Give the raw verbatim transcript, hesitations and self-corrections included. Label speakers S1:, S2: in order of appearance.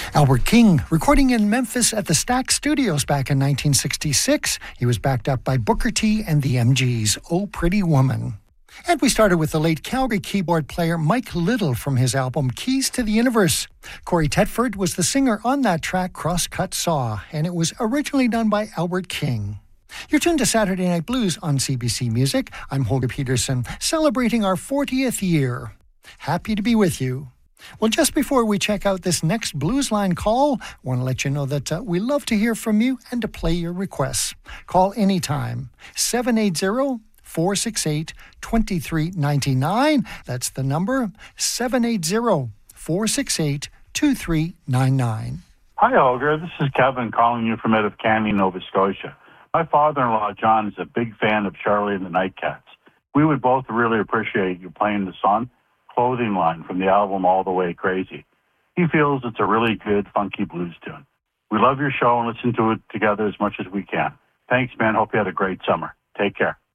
S1: Albert King, recording in Memphis at the Stax Studios back in nineteen sixty-six. He was backed up by Booker T and the M Gs, Oh Pretty Woman. And we started with the late Calgary keyboard player Mike Little from his album Keys to the Universe. Corey Tetford was the singer on that track, Crosscut Saw, and it was originally done by Albert King. You're tuned to Saturday Night Blues on C B C Music. I'm Holger Peterson, celebrating our fortieth year. Happy to be with you. Well, just before we check out this next Blues Line call, I want to let you know that uh, we love to hear from you and to play your requests. Call anytime, seven eight zero, four six eight, two three nine nine. That's the number, seven eight zero, four six eight, two three nine nine.
S2: Hi, Holger. This is Kevin calling you from out of Canning, Nova Scotia. My father-in-law, John, is a big fan of Charlie and the Nightcats. We would both really appreciate you playing the song Clothing Line from the album All the Way Crazy. He feels it's a really good, funky blues tune. We love your show and listen to it together as much as we can. Thanks, man. Hope you had a great summer. Take care.